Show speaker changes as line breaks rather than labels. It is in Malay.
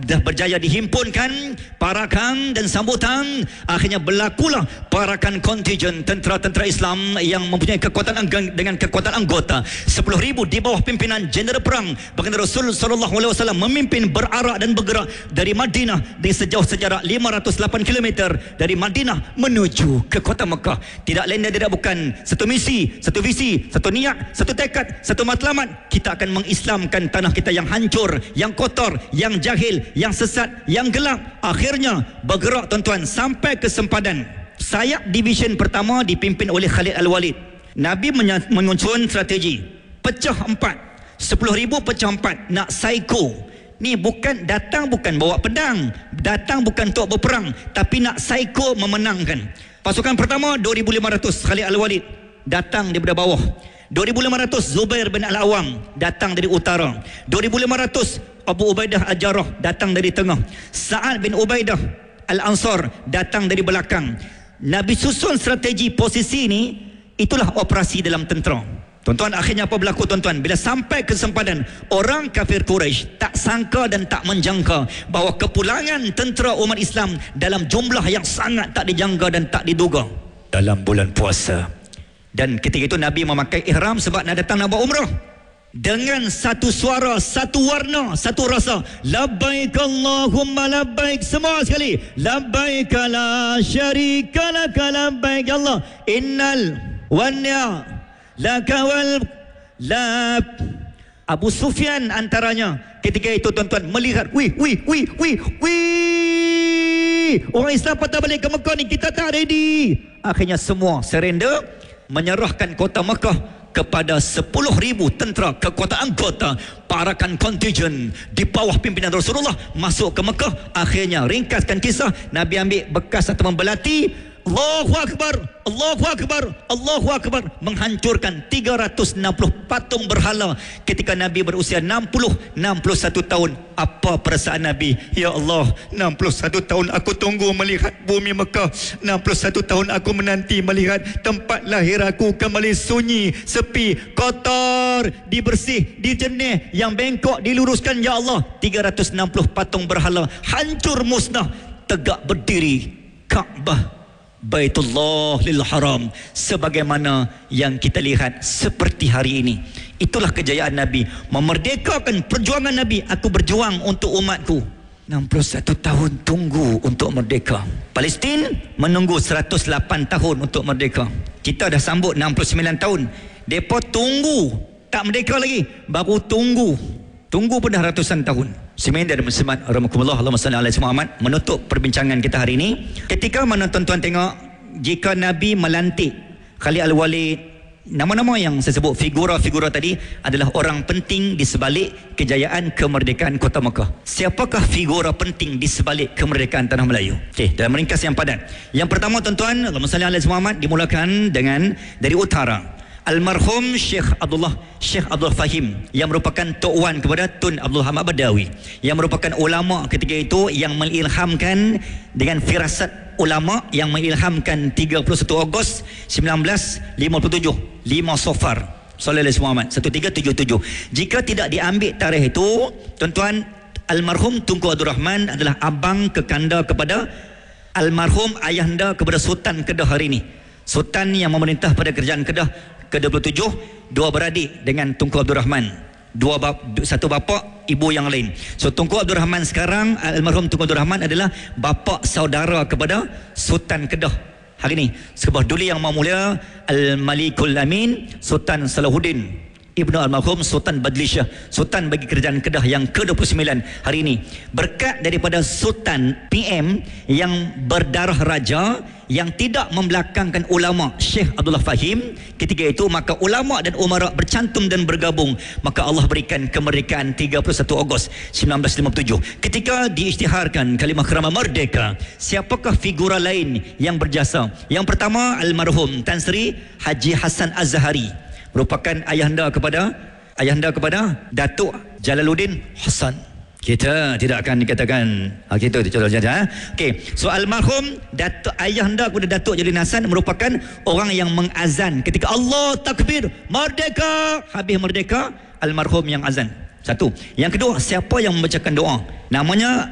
dah berjaya dihimpunkan parakan dan sambutan, akhirnya berlakulah parakan kontijen tentera-tentera Islam yang mempunyai kekuatan dengan kekuatan anggota 10,000 di bawah pimpinan jeneral perang baginda Rasul sallallahu alaihi wasallam memimpin berarak dan bergerak dari Madinah di sejauh sejarak 508 km dari Madinah menuju ke kota Mekah. Tidak lain dan tidak bukan satu misi, satu visi, satu niat, satu tekad, satu matlamat. Kita akan mengislamkan tanah kita yang hancur, yang kotor, yang jahil, yang sesat, yang gelap. Akhirnya bergerak tuan-tuan sampai ke sempadan. Sayap division pertama dipimpin oleh Khalid Al-Walid. Nabi menyusun strategi pecah 4, 10,000 pecah 4, nak psycho. Ni datang bukan bawa pedang, datang bukan untuk berperang, tapi nak psycho memenangkan. Pasukan pertama 2,500 Khalid Al-Walid datang daripada bawah. 2,500 Zubair bin Al-Awam datang dari utara. 2,500 Abu Ubaidah Al-Jarrah datang dari tengah. Sa'ad bin Ubaidah Al-Ansar datang dari belakang. Nabi susun strategi posisi ini. Itulah operasi dalam tentera. Tuan-tuan, akhirnya apa berlaku tuan-tuan? Bila sampai ke sempadan, orang kafir Quraisy tak sangka dan tak menjangka bahawa kepulangan tentera umat Islam dalam jumlah yang sangat tak dijangka dan tak diduga dalam bulan puasa. Dan ketika itu Nabi memakai ihram sebab nak datang nak buat umrah. Dengan satu suara, satu warna, satu rasa. Labbaik Allahumma labbaik. Semua sekali. Labbaik la syarika laka labbaik ya Allah. Innal wanya laka wal lab. Abu Sufyan antaranya ketika itu tuan-tuan melihat, wih, orang Islam patah balik ke Mekah ni, kita tak ready. Akhirnya semua surrender, menyerahkan kota Mekah kepada 10,000 tentera kekuatan anggota parakan kontijen di bawah pimpinan Rasulullah masuk ke Mekah. Akhirnya ringkaskan kisah, Nabi ambil bekas atau membelati, Allahu Akbar, Allahu Akbar, Allahu Akbar, menghancurkan 360 patung berhala ketika Nabi berusia 61 tahun. Apa perasaan Nabi? Ya Allah, 61 tahun aku tunggu melihat bumi Mekah, 61 tahun aku menanti melihat tempat lahir aku kembali sunyi, sepi, kotor, dibersih, dijernih, yang bengkok diluruskan. Ya Allah, 360 patung berhala hancur musnah, tegak berdiri Kaabah Baitullah lil Haram sebagaimana yang kita lihat seperti hari ini. Itulah kejayaan Nabi, memerdekakan perjuangan Nabi. Aku berjuang untuk umatku. 61 tahun tunggu untuk merdeka. Palestin menunggu 108 tahun untuk merdeka. Kita dah sambut 69 tahun. Depa tunggu tak merdeka lagi, baru tunggu pun dah ratusan tahun. Semin dan muslimat rahmatullah, Allahumma salli ala Muhammad. Menutup perbincangan kita hari ini, ketika mana tuan-tuan tengok, jika Nabi melantik Khalid Al-Walid, nama-nama yang saya sebut, figura-figura tadi adalah orang penting di sebalik kejayaan kemerdekaan kota Mekah. Siapakah figura penting di sebalik kemerdekaan tanah Melayu? Okey, dalam ringkas yang padat. Yang pertama tuan-tuan, Allahumma salli ala Muhammad, dimulakan dengan dari utara. Almarhum Syekh Abdul Fahim yang merupakan Tok Wan kepada Tun Abdul Hamid Badawi, yang merupakan ulama ketika itu yang mengilhamkan dengan firasat ulama yang mengilhamkan 31 Ogos 1957, 5 Safar sallallahu alaihi Muhammad 1377. Jika tidak diambil tarikh itu tuan-tuan, almarhum Tunku Abdul Rahman adalah abang kekanda kepada almarhum ayahanda kepada Sultan Kedah hari ini, Sultan yang memerintah pada kerajaan Kedah ke-27, dua beradik dengan Tunku Abdul Rahman, satu bapa, ibu yang lain. So Tunku Abdul Rahman sekarang, almarhum Tunku Abdul Rahman adalah bapa saudara kepada Sultan Kedah hari ini. Sebuah duli yang mulia Al-Malikul Amin Sultan Salahuddin Ibnu almarhum Sultan Badlishah, Sultan bagi kerajaan Kedah yang ke-29 hari ini. Berkat daripada Sultan PM yang berdarah raja, yang tidak membelakangkan ulama Syekh Abdullah Fahim ketika itu, maka ulama dan umara bercantum dan bergabung, maka Allah berikan kemerdekaan 31 Ogos 1957. Ketika diisytiharkan kalimah kerama merdeka, siapakah figura lain yang berjasa? Yang pertama, almarhum Tan Sri Haji Hasan Az-Zahari, merupakan ayahanda kepada Datuk Jalaluddin Hasan. Kita tidak akan dikatakan kita contoh saja. Okey, so almarhum ayahanda kepada Datuk Jalaluddin Hasan merupakan orang yang mengazan ketika Allah takbir merdeka, habis merdeka almarhum yang azan. Satu. Yang kedua, siapa yang membacakan doa? Namanya